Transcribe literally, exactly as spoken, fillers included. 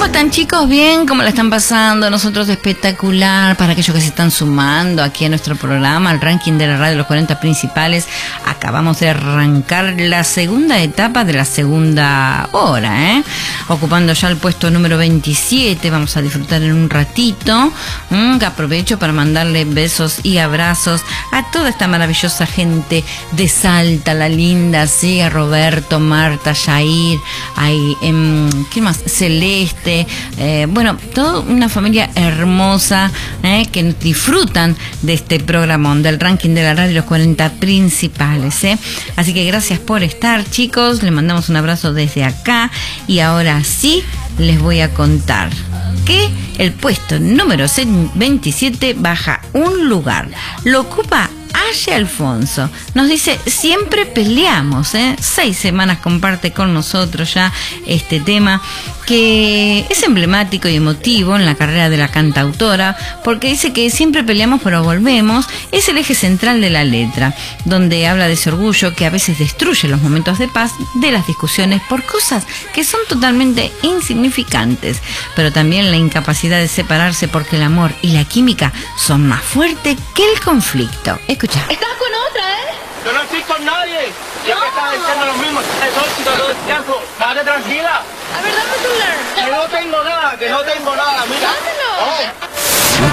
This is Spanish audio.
¿Cómo están, chicos? ¿Bien? ¿Cómo la están pasando? Nosotros espectacular. Para aquellos que se están sumando aquí a nuestro programa, al ranking de la radio de los cuarenta principales, acabamos de arrancar la segunda etapa de la segunda hora, ¿eh? Ocupando ya el puesto número veintisiete. Vamos a disfrutar en un ratito. Mm, que aprovecho para mandarle besos y abrazos a toda esta maravillosa gente de Salta, la linda, sí, a Roberto, Marta, Yair, hay, eh, ¿qué más? Celeste, eh, bueno, toda una familia hermosa, eh, que disfrutan de este programón del ranking de la radio de los cuarenta principales, eh. Así que gracias por estar, chicos, les mandamos un abrazo desde acá y ahora sí les voy a contar que el puesto número veintisiete baja un lugar, lo ocupa Aye Alfonso. Nos dice, siempre peleamos, ¿eh? Seis semanas comparte con nosotros ya este tema, que es emblemático y emotivo en la carrera de la cantautora, porque dice que siempre peleamos pero volvemos. Es el eje central de la letra, donde habla de ese orgullo que a veces destruye los momentos de paz, de las discusiones por cosas que son totalmente insignificantes, pero también la incapacidad de separarse porque el amor y la química son más fuertes que el conflicto. Escucha. ¿Estás con otra, eh? Yo no estoy con nadie. Yo que estás diciendo lo mismo. Es tóxico todo el tiempo. Date tranquila. A ver, dame tu celular. Que no tengo nada, que no tengo nada. Mira. Dámelo. Oh.